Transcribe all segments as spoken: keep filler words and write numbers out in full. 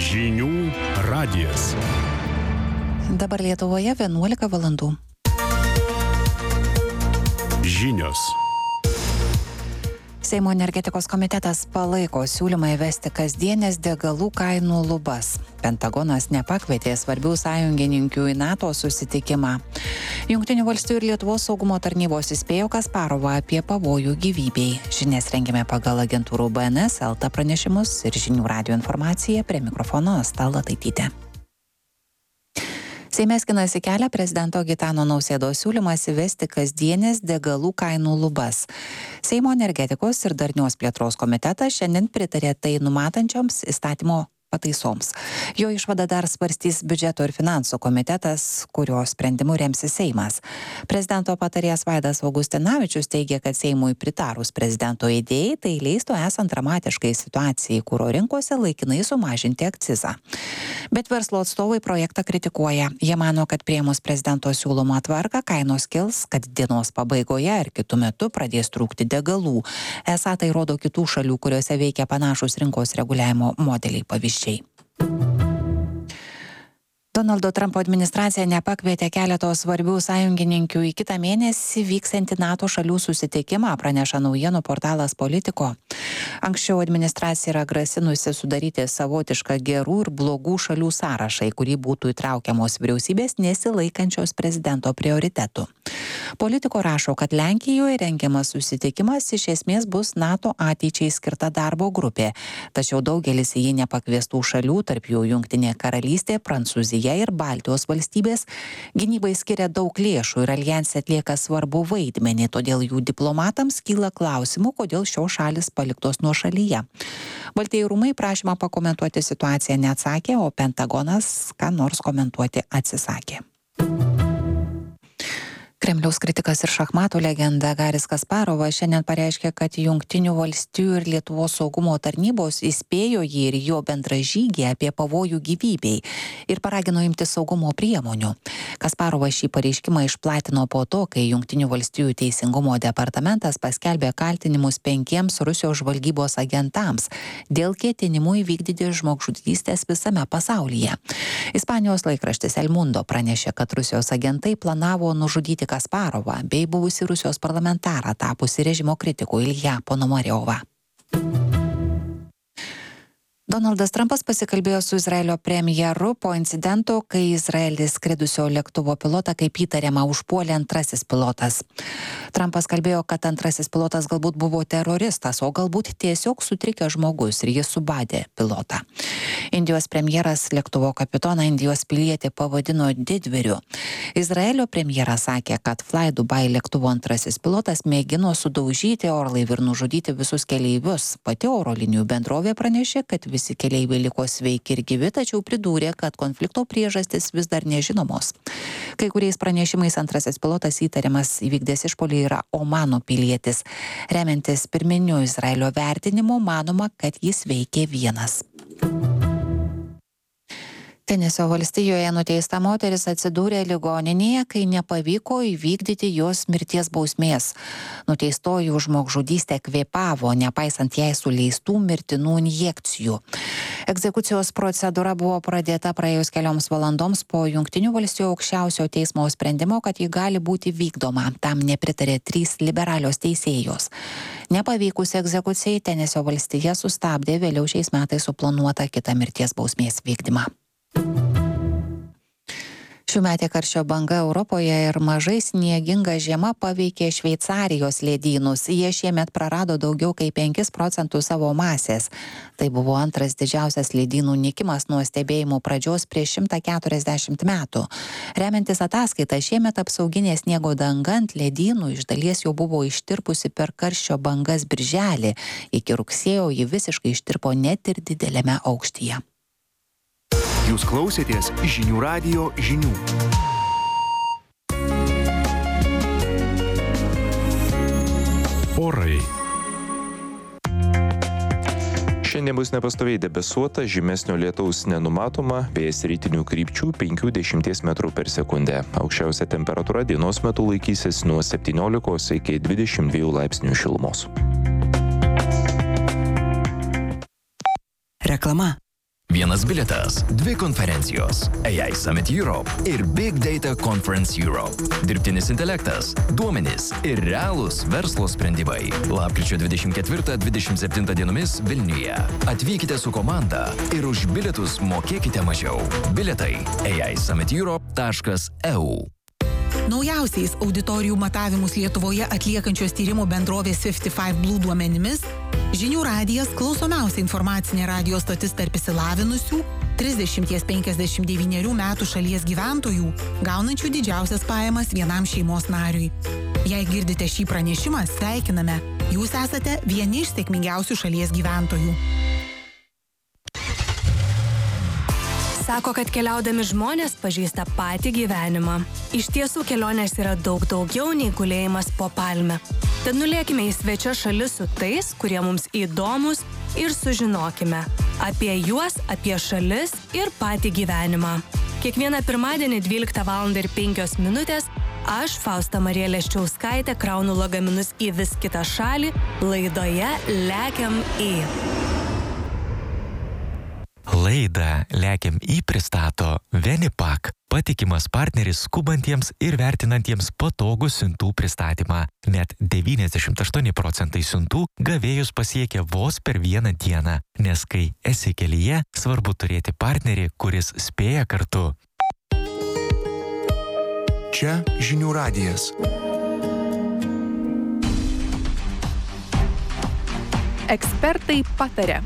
Žinių radijas. Dabar Lietuvoje vienuolika valandų. Žinios. Seimo energetikos komitetas palaiko siūlymą įvesti kasdienės degalų kainų lubas. Pentagonas nepakvietė svarbių sąjungininkių į NATO susitikimą. Jungtinių valstijų ir Lietuvos saugumo tarnybos įspėjo Kasparovą apie pavojų gyvybei. Žinias rengėme pagal agentūrų B N S, Elta pranešimus ir žinių radijo informaciją. Prie mikrofono Asta Lataitytė. Seime skinasi kelią prezidento Gitano Nausėdos siūlymas įvesti kasdienės degalų kainų lubas. Seimo energetikos ir darnios plėtros komitetas šiandien pritarė tai numatančioms įstatymo pataisoms. Jo išvadą dar svarstys biudžeto ir finansų komitetas, kurio sprendimu remsis Seimas. Prezidento patarėjas Vaidas Augustinavičius teigia, kad Seimui pritarus prezidento idėjai, tai leistų esant dramatiškai situacijai kuro rinkose laikinai sumažinti akcizą. Bet verslo atstovai projektą kritikuoja. Jie mano, kad priėmus prezidento siūlomą tvarką kainos kils, kad dienos pabaigoje ar kitu metu pradės trūkti degalų. Esą tai rodo kitų šalių, kuriuose veikia panašus rinkos reguliavimo modeliai pavyzdžiai. Donaldo Trumpo administracija nepakvietė keleto svarbių sąjungininkių į kitą mėnesį vyksiantį NATO šalių susitikimą, praneša naujienų portalas Politico. Anksčiau administracija yra grasinusi sudaryti savotišką gerų ir blogų šalių sąrašą, į kurį būtų įtraukiamos vyriausybės nesilaikančios prezidento prioritetų. Politico rašo, kad Lenkijoje rengiamas susitikimas iš esmės bus NATO ateičiai skirta darbo grupė, tačiau daugelis į jį nepakviestų šalių, tarp jų Jungtinė karalystė, Prancūzija ir Baltijos valstybės, gynybai skiria daug lėšų ir aljanse atlieka svarbų vaidmenį, todėl jų diplomatams kyla klausimų, kodėl šios šalis paliktos nuošalyje. Baltieji rūmai prašymą pakomentuoti situaciją neatsakė, o Pentagonas ką nors komentuoti atsisakė. Kremliaus kritikas ir šachmatų legenda Garis Kasparovas šiandien pareiškė, kad Jungtinių valstijų ir Lietuvos saugumo tarnybos įspėjo jį ir jo bendražygį apie pavojų gyvybei ir paragino imtis saugumo priemonių. Kasparovas šį pareiškimą išplatino po to, kai Jungtinių valstijų teisingumo departamentas paskelbė kaltinimus penkiems Rusijos žvalgybos agentams dėl ketinimų įvykdyti žmogžudystės visame pasaulyje. Ispanijos laikraštis El Mundo pranešė, kad Rusijos agentai planavo nužudyti Kasparovą bei buvusį Rusijos parlamentarą tapusi režimo kritiku Ilja Ponomariovą. Donaldas Trumpas pasikalbėjo su Izraelio premjeru po incidento, kai Izraelis skridusio lėktuvo pilotą kaip įtariama užpuolė antrasis pilotas. Trumpas kalbėjo, kad antrasis pilotas galbūt buvo teroristas, o galbūt tiesiog sutrikęs žmogus ir jis subadė pilotą. Indijos premjeras lėktuvo kapitoną Indijos pilietį pavadino didvyriu. Izraelio premjeras sakė, kad Fly Dubai lėktuvo antrasis pilotas mėgino sudaužyti orlaivį ir nužudyti visus keleivius. Pati oro linijų bendrovė pranešė, kad visi keleiviai liko sveiki ir gyvi, tačiau pridūrė, kad konflikto priežastis vis dar nežinomos. Kai kuriais pranešimais antrasis pilotas įtariamas įvykdęs išpuolį yra Omano pilietis. Remiantis pirminiu Izraelio vertinimu, manoma, kad jis veikė vienas. Tenesio valstijoje nuteista moteris atsidūrė ligoninėje, kai nepavyko įvykdyti jos mirties bausmės. Nuteistoji už žmogžudystę kvėpavo, nepaisant jai suleistų mirtinų injekcijų. Egzekucijos procedūra buvo pradėta praėjus kelioms valandoms po Jungtinių valstijų aukščiausio teismo sprendimo, kad ji gali būti vykdoma. Tam nepritarė trys liberalios teisėjos. Nepavykus egzekucijai, Tenesio valstija sustabdė vėliau šiais metais suplanuotą kitą mirties bausmės vykdymą. Šiųmetė karščio banga Europoje ir mažai snieginga žiema paveikė Šveicarijos ledynus. Jie šiemet prarado daugiau kaip penkis procentus savo masės. Tai buvo antras didžiausias ledynų nykimas nuo stebėjimų pradžios prieš šimtą keturiasdešimt metų. Remiantis ataskaitą, šiemet apsauginė sniego danga ant ledynų iš dalies jau buvo ištirpusi per karščio bangas birželį. Iki rugsėjo ji visiškai ištirpo net ir didelėme aukštyje. Jūs klausėtės Žinių radijo žinių. Orai. Šiandien bus nepastoviai debesuota, žymesnio lietaus nenumatoma, vėjas rytinių krypčių penki dešimties metrų per sekundę. Aukščiausia temperatūra dienos metu laikysis nuo septyniolikos iki dvidešimt dviejų laipsnių šilumos. Reklama. Vienas bilietas, dvi konferencijos – A I Summit Europe ir Big Data Conference Europe. Dirbtinis intelektas, duomenys ir realūs verslo sprendimai. Lapkričio dvidešimt ketvirtą dvidešimt septintą dienomis Vilniuje. Atvykite su komanda ir už bilietus mokėkite mažiau. Bilietai a i summit europe taškas e u. Naujausiais auditorijų matavimus Lietuvoje atliekančios tyrimų bendrovės fifty five Blue duomenimis, Žinių radijas klausomiausia informacinė radijo stotis tarp išsilavinusių trisdešimt penkiasdešimt devynių metų šalies gyventojų, gaunančių didžiausias pajamas vienam šeimos nariui. Jei girdite šį pranešimą, sveikiname. Jūs esate vieni iš sėkmingiausių šalies gyventojų. Sako, kad keliaudami žmonės pažįsta patį gyvenimą. Iš tiesų kelionės yra daug daugiau nei gulėjimas po palme. Tad nulėkime į svečią šalis su tais, kurie mums įdomus ir sužinokime apie juos, apie šalis ir patį gyvenimą. Kiekvieną pirmadienį dvyliktą valandą ir penkios minutės aš, Fausta Marija Leščiauskaitė, kraunu lagaminus į vis kitą šalį laidoje Lekiam į. Laidą Lekiam į pristato Venipak, patikimas partneris skubantiems ir vertinantiems patogų siuntų pristatymą. Net devyniasdešimt aštuoni procentai siuntų gavėjus pasiekia vos per vieną dieną, nes kai esi kelyje, svarbu turėti partnerį, kuris spėja kartu. Čia Žinių radijas. Ekspertai pataria.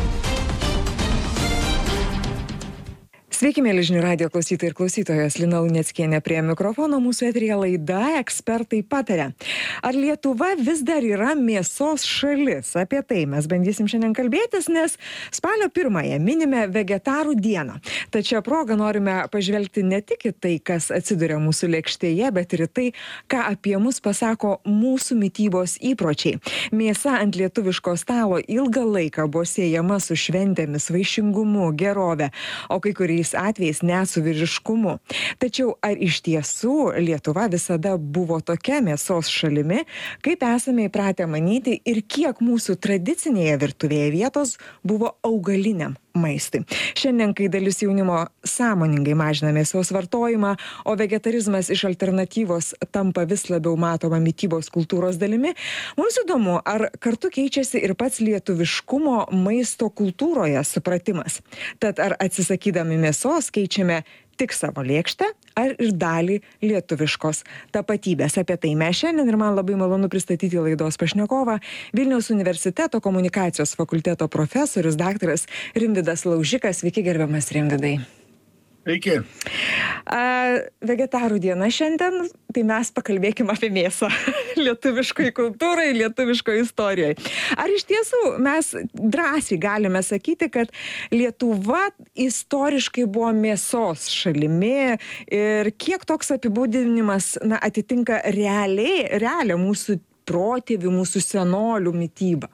Sveiki, mėly Žinių radijo klausytojai ir klausytojos. Lina Luneckienė prie mikrofono, mūsų eteryje laida Ekspertai pataria. Ar Lietuva vis dar yra mėsos šalis? Apie tai mes bandysim šiandien kalbėtis, nes spalio pirmąją minime vegetarų dieną. Tačiau progą norime pažvelgti ne tik į tai, kas atsiduria mūsų lėkštėje, bet ir į tai, ką apie mus pasako mūsų mitybos įpročiai. Mėsa ant lietuviško stalo ilgą laiką buvo siejama su šventėmis, vaišingumu, gerove, o kai kuriais atvejais net su vyriškumu. Tačiau ar iš tiesų Lietuva visada buvo tokia mėsos šalimi, kaip esame įpratę manyti, ir kiek mūsų tradicinėje virtuvėje vietos buvo augaliniam maistui? Šiandien, kai dalis jaunimo sąmoningai mažina mėsos vartojimą, o vegetarizmas iš alternatyvos tampa vis labiau matoma mitybos kultūros dalimi, mums įdomu, ar kartu keičiasi ir pats lietuviškumo maisto kultūroje supratimas. Tad ar atsisakydami mėsos keičiame tik savo lėkštę, ar ir dalį lietuviškos tapatybės? Apie tai mes šiandien, ir man labai malonu pristatyti laidos pašnekovą, Vilniaus universiteto komunikacijos fakulteto profesorius daktaras Rimvydas Laužikas. Sveiki, gerbiamas Rimvydai. Sveiki. A, vegetarų diena šiandien, tai mes pakalbėkime apie mėsą lietuviškai kultūrai, lietuviškai istorijai. Ar iš tiesų mes drąsiai galime sakyti, kad Lietuva istoriškai buvo mėsos šalimi, ir kiek toks apibūdinimas na, atitinka realiai, realią mūsų protėvių, mūsų senolių mitybą?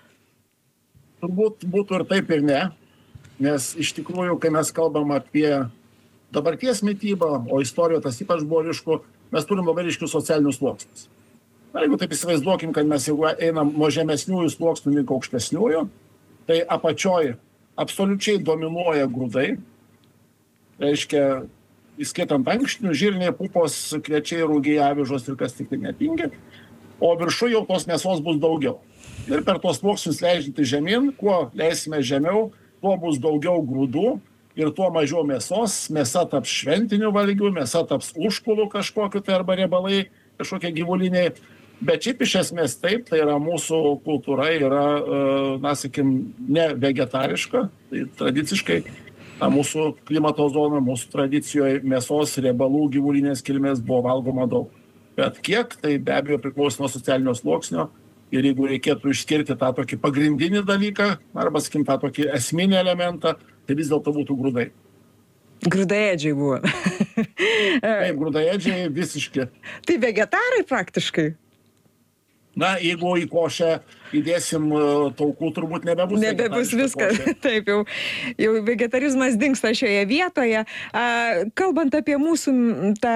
Turbūt būtų ir taip, ir ne. Nes iš tikrųjų, kai mes kalbam apie dabarties mitybą, o istorijoje tas ypač buvo ryšku, mes turim labai ryškius socialinius sluoksnius. Na, jeigu taip įsivaizduokim, kad mes jau einam nuo žemesniųjų sluoksnių link aukštesniųjų, tai apačioj absoliučiai dominuoja grūdai. Reiškia, įskaitant ankštinių, žirniai, pupos, kviečiai, rūgiai, avižos ir kas tik tai netingi. O viršuje jau tos mėsos bus daugiau. Ir per tos sluoksnius leidžianti žemyn, kuo leisime žemiau, tuo bus daugiau grūdų ir tuo mažiau mėsos. Mėsa taps šventinių valgių, mėsa taps užkulų kažkokiu, tai arba riebalai kažkokie gyvuliniai. Bet šiaip iš esmės taip, tai yra mūsų kultūra, yra, na, sakim, ne vegetariška, tai tradiciškai na, mūsų klimato zona, mūsų tradicijoje mėsos, riebalų, gyvulinės kilmės buvo valgoma daug. Bet kiek, tai be abejo priklauso nuo socialinio sluoksnio. Ir jeigu reikėtų išskirti tą tokį pagrindinį dalyką, arba, sakim, tą tokį esminį elementą, tai vis dėlto būtų grūdai. Grūdaėdžiai buvo. Taip, grūdaėdžiai visiški. Tai vegetarai praktiškai. Na, jeigu į košę įdėsim taukų, turbūt nebebus. Nebebus viskas. Taip, jau, jau vegetarizmas dingsta šioje vietoje. A, kalbant apie mūsų tą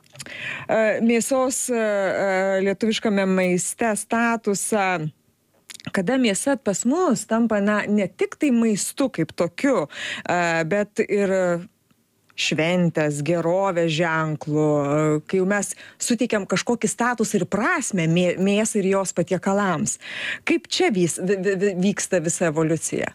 mėsos lietuviškame maiste statusą, kada mėsa pas mus tampa, na, ne tik tai maistu kaip tokiu, bet ir šventės, gerovės ženklų, kai jau mes suteikiam kažkokį statusą ir prasmę mėsai ir jos patiekalams. Kaip čia vis, vyksta visa evoliucija?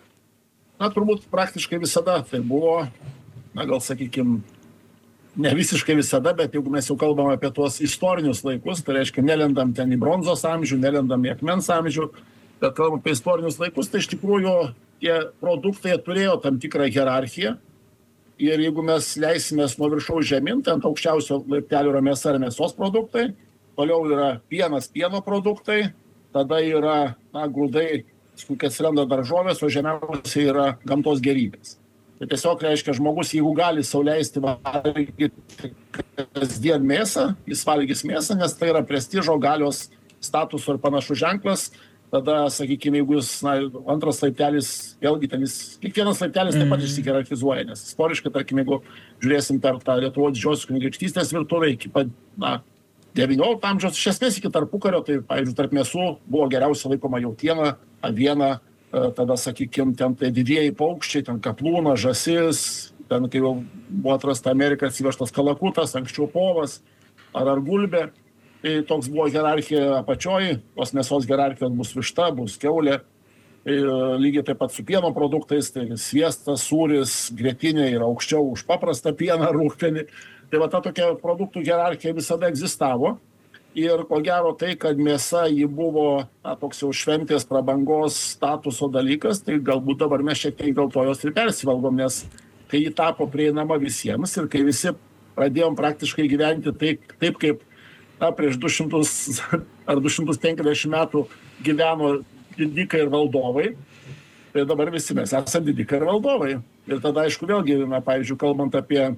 Na, turbūt praktiškai visada tai buvo, na, gal sakykime, ne visiškai visada, bet jeigu mes jau kalbam apie tuos istorinius laikus, tai reiškia, nelendam ten į bronzos amžių, nelendam į akmens amžių, bet kalbam apie istorinius laikus, tai iš tikrųjų tie produktai turėjo tam tikrą hierarchiją. Ir jeigu mes leisimės nuo viršaus žemyn, tai ant aukščiausio laiptelio yra mėsa ir mėsos produktai, toliau yra pienas, pieno produktai, tada yra, na, grūdai, kai atsiranda daržovės, o žemiausiai yra gamtos gėrybės. Tai tiesiog reiškia, žmogus, jeigu gali sau leisti valgyti kasdien mėsą, jis valgys mėsą, nes tai yra prestižo, galios, statuso ir panašus ženklas. Tada, sakykime, jeigu jis, na, antras laiptelis, vėlgi ten jis, kiekvienas laiptelis taip pat išsihierarchizuoja, nes istoriškai, tarkim, jeigu žiūrėsim per tą Lietuvos didžiosios kunigaikštystės virtuvę iki pat, na, devyniolikto amžiaus, iš esmės iki tarpukario, tai, pavyzdžiui, tarp mėsų buvo geriausia laikoma jautiena, aviena, tada, sakykime, ten tai didieji paukščiai, ten kaplūna, žąsis, ten, kai jau buvo atrasta Amerika, atsivežtas kalakutas, anksčiau povas ar ar gulbė. Tai toks buvo hierarchija apačioj, tos mėsos hierarchijos bus višta, bus kiaulė. Tai lygiai taip pat su pieno produktais, tai sviestas, sūris, grietinė yra aukščiau už paprastą pieną, rūgpienį. Tai va ta tokia produktų hierarchija visada egzistavo. Ir ko gero tai, kad mėsa ji buvo, na, toks jau šventės prabangos statuso dalykas, tai galbūt dabar mes šiek tiek dėl to jos ir persivalgom, nes kai ji tapo prieinama visiems ir kai visi pradėjom praktiškai gyventi taip, taip kaip, na, prieš du šimtus ar du šimtus penkiasdešimt metų gyveno didikai ir valdovai, tai dabar visi mes esame didikai ir valdovai. Ir tada, aišku, vėlgi, na, pavyzdžiui, kalbant apie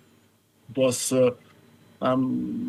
tuos um,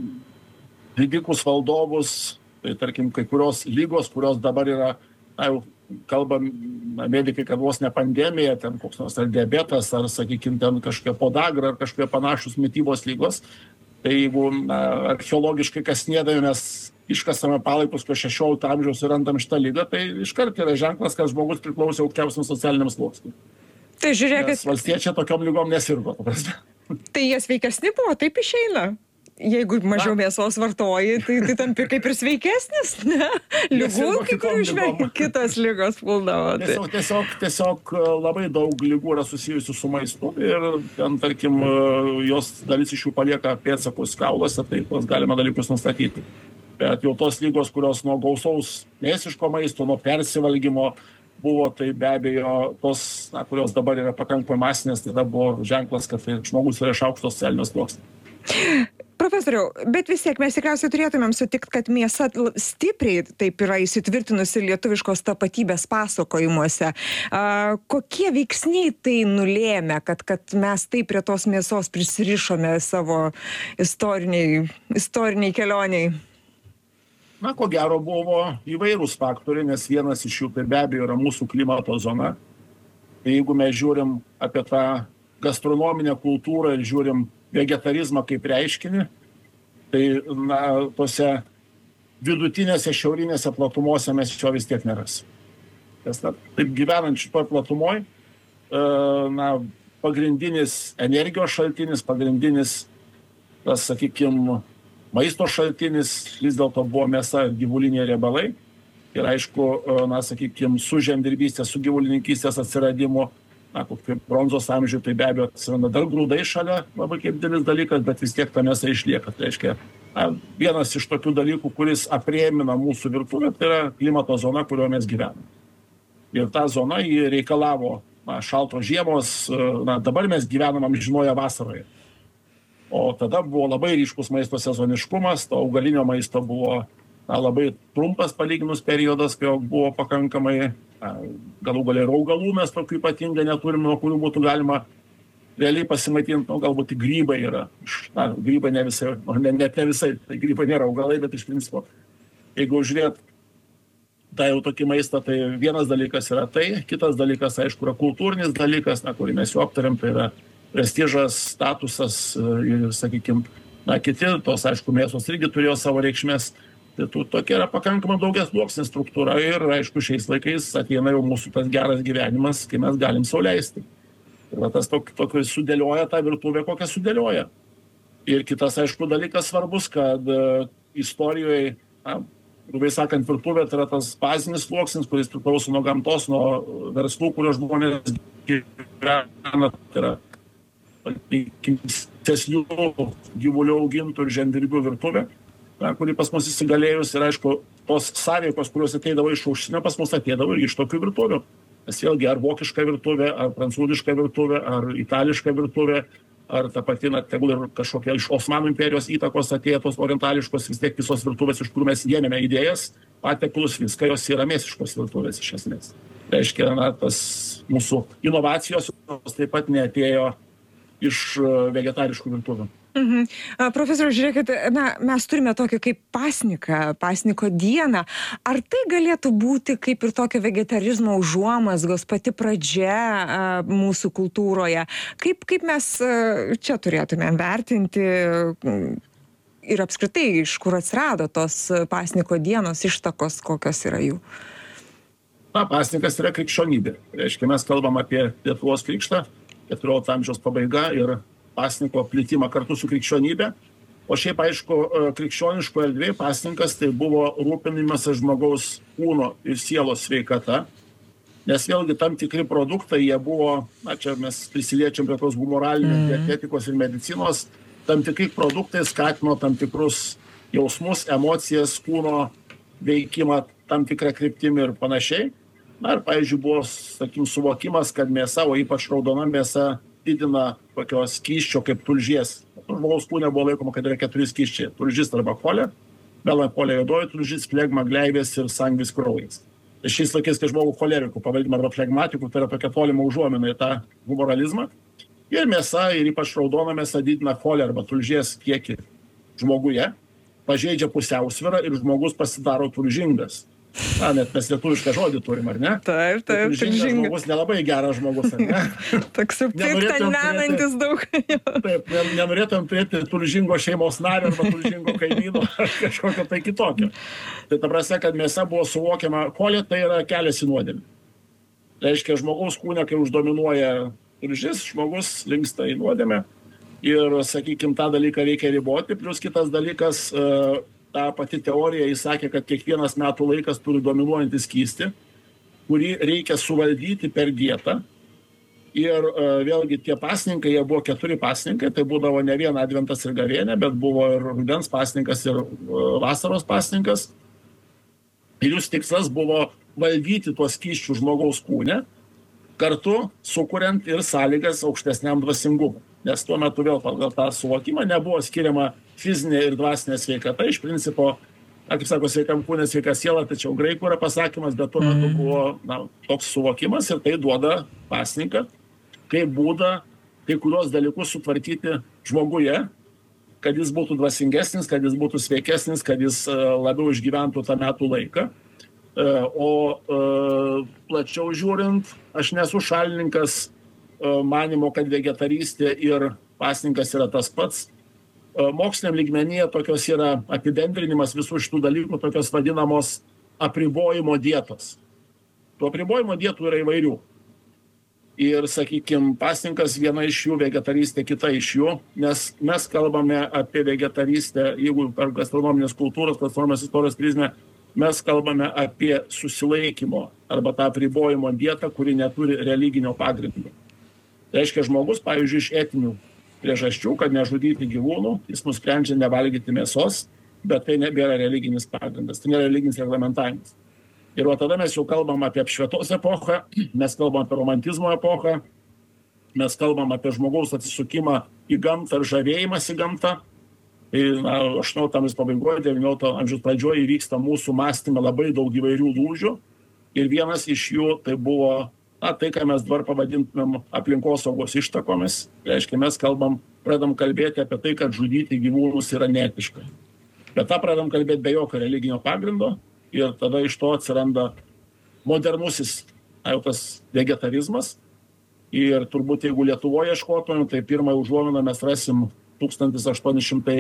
didikus valdovus, tai tarkim, kai kurios lygos, kurios dabar yra, na, jau kalbam, na, medikai, kad vos ne pandemija, ten koks nors ar diabetas, ar, sakykime, ten kažkokia podagra, ar kažkokie panašus mitybos lygos, tai jeigu, na, archeologiškai kasnėdami mes iškasame palaikus po šešiolikto amžiaus ir randam šitą lygą, tai iškart yra ženklas, kad žmogus priklausė aukščiausiam socialiniam sluoksniui. Tai žiūrėkit. Nes valstiečiai tokiom lygom nesirgo, paprastai. Tai jie sveikesni buvo, taip išeina. Jeigu mažiau mėsos vartoji, tai, tai tampi kaip ir sveikesnis, ne? Lygų, kai kurių išvengia, kitos lygos puldavo. Tai. Tiesiog, tiesiog, tiesiog labai daug lygų yra susijusių su maistu ir ten, tarkim, jos dalis iš jų palieka pėdsakus kauluose, tai tuos galima dalykus nustatyti. Bet jau tos lygos, kurios nuo gausaus mėsiško maisto, nuo persivalgymo buvo, tai be abejo tos, na, kurios dabar yra pakankamai masinės, tada buvo ženklas, kad tai žmogus yra iš aukšto socialinio sluoksnio. Profesoriau, bet vis tiek mes tikriausiai turėtumėm sutikti, kad mėsa stipriai taip yra įsitvirtinusi lietuviškos tapatybės pasakojimuose. A, kokie veiksniai tai nulėmė, kad, kad mes taip prie tos mėsos prisirišome savo istoriniai, istoriniai kelioniai? Na, ko gero buvo įvairūs faktoriai, nes vienas iš jų tai be abejo yra mūsų klimato zona. Tai jeigu mes žiūrim apie tą gastronominę kultūrą ir žiūrim vegetarizmą kaip reiškinį, tai, na, tose vidutinėse šiaurinėse platumose mes jo vis tiek nerasim. Nes, na, taip gyvenant šitoj platumoj, na, pagrindinis energijos šaltinis, pagrindinis, tas, sakykime, maisto šaltinis vis dėlto buvo mėsa ir gyvuliniai riebalai. Ir aišku, na, sakykime, su žemdirbystės, su gyvulininkystės atsiradimu, na, kaip bronzos amžiuje, tai be abejo atsiranda dar grūdai šalia, labai kaip didelis dalykas, bet vis tiek ta mėsa išlieka. Tai reiškia, na, vienas iš tokių dalykų, kuris apriemina mūsų virtuvę, tai yra klimato zona, kurioje mes gyvename. Ir ta zona jį reikalavo, na, šaltos žiemos, na, dabar mes gyvenam amžinoje vasaroje. O tada buvo labai ryškus maisto sezoniškumas, to augalinio maisto buvo, na, labai trumpas palyginus periodas, kai buvo pakankamai, na, galų galiai ir augalų mes tokių ypatingai neturime, nuo kurių būtų galima realiai pasimaitinti, nu, galbūt grybai yra. Na, grybai ne visai, ne, net ne visai, tai grybai nėra augalai, bet iš principo, jeigu žiūrėt tą jau tokį maistą, tai vienas dalykas yra tai, kitas dalykas, aišku, yra kultūrinis dalykas, na, kurį mes jau aptarėm, tai yra prestižas, statusas ir, sakykime, na, kiti, tos, aišku, mėsos irgi turėjo savo reikšmės. Tai tu, tokia yra pakankamai daugiasluoksnė struktūra ir, aišku, šiais laikais ateina jau mūsų tas geras gyvenimas, kai mes galim sau leisti. Ir va, tas tokį tok, sudėlioja tą virtuvę, kokią sudėlioja. Ir kitas, aišku, dalykas svarbus, kad uh, istorijoje, na, grubiai sakant, virtuvė tai yra tas bazinis sluoksnis, kuris priklauso nuo gamtos, nuo verslų, kurio žmonės gyvena, tai yra seslių gyvulių augintų ir žemdirbių virtuvė, kuri pas mus įsigalėjus ir, aišku, tos sąveikos, kurios ateidavo iš užsienio, pas mus ateidavo ir iš tokių virtuvių. Nes vėlgi, ar vokiška virtuvė, ar prancūziška virtuvė, ar itališka virtuvė, ar ta pati, na, tegul ir kažkokia iš Osmanų imperijos įtakos atėjo tos orientališkos, vis tiek visos virtuvės, iš kurių mes ėmėme idėjas, patekulus, viską, jos yra mėsiškos virtuvės iš esmės. Tai reiškia, na, tas mūsų inovacijos taip pat neatėjo iš vegetariškų virtuvių. Mhm. Profesoriau, žiūrėkit, na, mes turime tokį kaip pasniką, pasniko dieną. Ar tai galėtų būti kaip ir tokio vegetarizmo užuomazgos pati pradžia a, mūsų kultūroje? Kaip, kaip mes a, čia turėtumėm vertinti ir apskritai, iš kur atsirado tos pasniko dienos ištakos, kokios yra jų? Na, pasnikas yra krikščionybė. Reiškia, mes kalbam apie Lietuvos krikštą, keturiolikto amžiaus pabaiga ir pasniko plitimą kartu su krikščionybė. O šiaip, aišku, krikščioniško erdvėje pasninkas tai buvo rūpinimas žmogaus kūno ir sielos sveikata. Nes vėlgi tam tikri produktai, jie buvo, na čia mes prisiliečiam prie tos humoralinės, mm. dietetikos ir medicinos, tam tikri produktai skatino tam tikrus jausmus, emocijas, kūno veikimą tam tikrą kryptimį ir panašiai. Na ir, pavyzdžiui, buvo, sakykim, suvokimas, kad mėsa, o ypač raudona mėsa, didina tokios skysčio kaip tulžies. Žmogaus kūne buvo laikoma, kad yra keturi skysčiai. Tulžis arba cholė, melancholia juodoji tulžis, flegma, gleivės ir sangvis kraujas. Tai šiais laikais, kai žmogų cholerikų pavadinama arba flegmatikų, tai yra tokia tolima užuomina į tą humoralizmą. Ir mėsa, ir ypač raudona mėsa didina cholę arba tulžies kiekį žmoguje, pažeidžia pusiausvyrą ir žmogus pasidaro tulžingas. Na, net mes lietuvišką žodį turim, ar ne? Taip, taip, tulžingas žmogus nelabai geras žmogus, ar ne? Toks jau piktą menantis daug. Taip, nenorėtum turėti tulžingo šeimos nario arba tulžingo kaimyno ar kažkokio tai kitokio. Tai ta prasme, kad mėsa buvo suvokiama, cholė tai yra kelias į nuodėmę. Reiškia, žmogaus kūne, kai uždominuoja tulžis, žmogus linksta į nuodėmę ir, sakykime, tą dalyką reikia riboti. Plius kitas dalykas, ta pati teorija, jis sakė, kad kiekvienas metų laikas turi dominuojantį skystį, kurį reikia suvaldyti per dietą. Ir uh, vėlgi tie pasninkai, jie buvo keturi pasninkai, tai būdavo ne vien adventas ir gavėnė, bet buvo ir rudens pasninkas ir uh, vasaros pasninkas. Ir jūs tikslas buvo valdyti tuos skysčių žmogaus kūne, kartu sukuriant ir sąlygas aukštesniam dvasingumui. Nes tuo metu vėl pagal tą suvokimą nebuvo skiriama fizinė ir dvasinė sveikata. Iš principo, na, kaip sako, sveikam kūne, sveika siela, tačiau graikų yra pasakymas, bet tuo metu buvo, na, toks suvokimas ir tai duoda pasninką, kaip būdą kai kurios dalykus sutvarkyti žmoguje, kad jis būtų dvasingesnis, kad jis būtų sveikesnis, kad jis labiau išgyventų tą metų laiką. O plačiau žiūrint, aš nesu šalininkas manimo, kad vegetarystė ir pasninkas yra tas pats. Moksliniam lygmenyje tokios yra apibendrinimas visų šitų dalykų, tokios vadinamos apribojimo dietos. Tų apribojimo dietų yra įvairių. Ir, sakykime, pasninkas viena iš jų, vegetarystė kita iš jų, nes mes kalbame apie vegetarystę, jeigu per gastronominės kultūros, gastronominės istorijos prizmę, mes kalbame apie susilaikymo arba tą apribojimo dietą, kuri neturi religinio pagrindo. Tai reiškia, žmogus, pavyzdžiui, iš etinių priežasčių, kad nežudyti gyvūnų, jis nusprendžia nevalgyti mėsos, bet tai nebėra religinis pagrindas, tai nėra religinis reglamentavimas. Ir o tada mes jau kalbam apie apšvietos epochą, mes kalbam apie romantizmo epochą, mes kalbam apie žmogaus atsisukimą į gamtą ir žavėjimas į gamtą. Na, aštuoniolikto amžiaus pabaigoje, devyniolikto amžiaus pradžioje įvyksta mūsų mąstyme labai daug įvairių lūžių. Ir vienas iš jų tai buvo, na, tai, ką mes dabar pavadintumėm aplinkosaugos ištakomis. Reiškia, mes kalbam, pradam kalbėti apie tai, kad žudyti gyvūnus yra neetiška. Bet tą pradam kalbėti be jokio religinio pagrindo ir tada iš to atsiranda modernusis, na, jau tas vegetarizmas. Ir turbūt, jeigu Lietuvoje ieškotumėm, tai pirmąją užuominą mes rasim tūkstantis aštuoni šimtai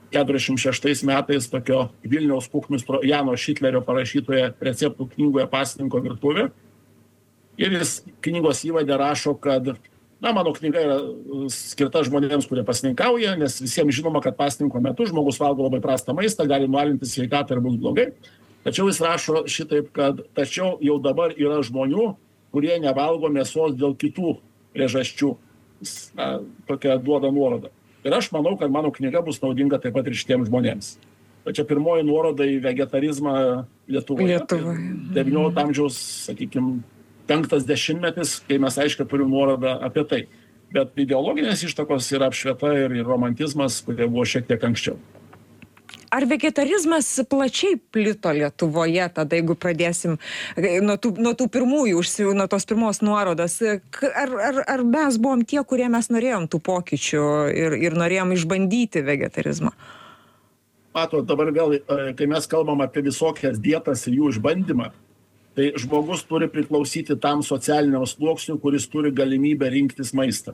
keturiasdešimt šeštais metais tokio Vilniaus kuchmistro Jano Šitlerio parašytoje receptų knygoje Pasninko virtuvė. Ir jis knygos įvade rašo, kad, na, mano knyga yra skirta žmonėms, kurie pasninkauja, nes visiems žinoma, kad pasninko metu žmogus valgo labai prastą maistą, gali nualinti sveikatą ir bus blogai. Tačiau jis rašo šitaip, kad tačiau jau dabar yra žmonių, kurie nevalgo mėsos dėl kitų priežasčių. Na, tokia duoda nuoroda. Ir aš manau, kad mano knyga bus naudinga taip pat ir šitiems žmonėms. Tai čia pirmoji nuoroda į vegetarizmą Lietuvoje. Lietuvoje. devyniolikto amžiaus, sakykime, penktas dešimtmetis, kai mes aiškiai turim nuorodą apie tai. Bet ideologinės ištakos yra apšvieta ir, ir romantizmas, kurie buvo šiek tiek anksčiau. Ar vegetarizmas plačiai plito Lietuvoje, tada jeigu pradėsim nuo tų, nuo tų pirmųjų, nuo tos pirmos nuorodos, ar, ar, ar mes buvom tie, kurie mes norėjom tų pokyčių ir, ir norėjom išbandyti vegetarizmą? Mato, dabar vėl, kai mes kalbam apie visokias dietas ir jų išbandymą, tai žmogus turi priklausyti tam socialiniam sluoksniui, kuris turi galimybę rinktis maistą.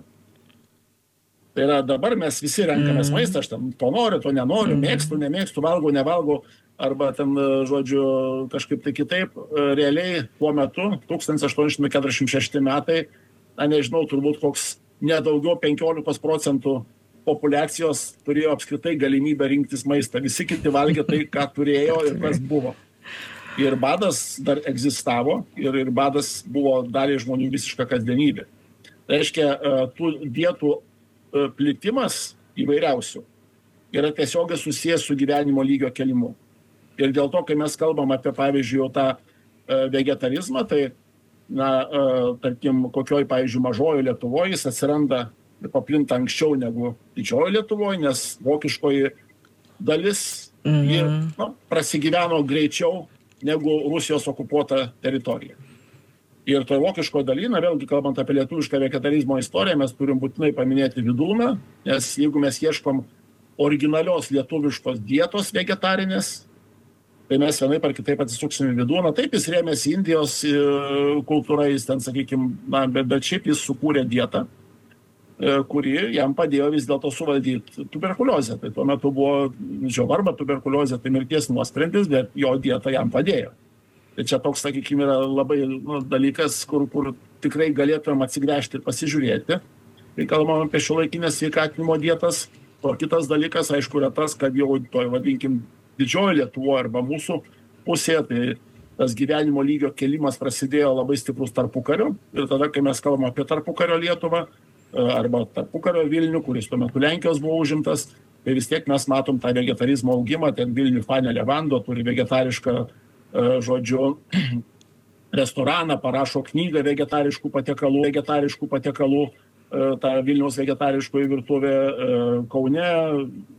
Tai yra dabar mes visi renkamės mm. maistą, aš ten to noriu, to nenoriu, mm. mėgstu, nemėgstu, valgau, nevalgau, arba ten, žodžiu, kažkaip tai kitaip. Realiai tuo metu, tūkstantis aštuoni šimtai keturiasdešimt šešti metai, na nežinau, turbūt koks nedaugiau penkiolikos procentų populiacijos turėjo apskritai galimybę rinktis maistą. Visi kiti valgė tai, ką turėjo ir kas buvo. Ir badas dar egzistavo, ir, ir badas buvo daliai žmonių visiška kasdienybė. Tai reiškia, tų dietų plitimas įvairiausių yra tiesiogiai susijęs su gyvenimo lygio kelimu. Ir dėl to, kai mes kalbam apie, pavyzdžiui, tą vegetarizmą, tai, na, tarkim, kokioj, pavyzdžiui, mažojo Lietuvoje jis atsiranda ir paplinta anksčiau negu didžiojo Lietuvoje, nes vokiškoji dalis mm-hmm. ji, na, prasigyveno greičiau negu Rusijos okupuota teritorija. Ir toje vokiškoje dalyje, vėlgi kalbant apie lietuvišką vegetarizmo istoriją, mes turim būtinai paminėti Vydūną, nes jeigu mes ieškom originalios lietuviškos dietos vegetarinės, tai mes vienaip ar kitaip atsisuksim į Vydūną. Taip, jis rėmėsi Indijos kultūra, jis ten, sakykime, na, bet, bet šiaip jis sukūrė dietą, kuri jam padėjo vis dėlto suvaldyti tuberkuliozę. Tai tuo metu buvo žiobarba tuberkuliozė, tai mirties nuosprendis, bet jo dieta jam padėjo. Tai čia toks, sakykime, yra labai nu, dalykas, kur, kur tikrai galėtumėm atsigręžti ir pasižiūrėti. Kai kalbam apie šiuolaikinės sveikatinimo dietas, o kitas dalykas, aišku, yra tas, kad jau toj, vadinkim, didžioji Lietuvoje arba mūsų pusėje, tai tas gyvenimo lygio kelimas prasidėjo labai stiprus tarpukariu. Ir tada, kai mes kalbam apie tarpukario Lietuvą arba tarpukario Vilnių, kuris tuo metu Lenkijos buvo užimtas, tai vis tiek mes matom tą vegetarizmo augimą. Ten Vilnių Fanė Levando turi vegetarišką žodžiu, restoraną, parašo knygą vegetariškų patiekalų, vegetariškų patiekalų, tą Vilniaus vegetariškoji virtuvė Kaune,